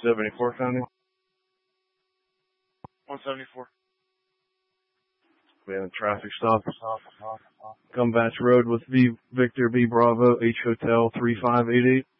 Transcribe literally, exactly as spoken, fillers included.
seventy-four County. one seventy-four. We have a traffic stop. Gumbatch Road with V Victor B Bravo H Hotel three five eight eight.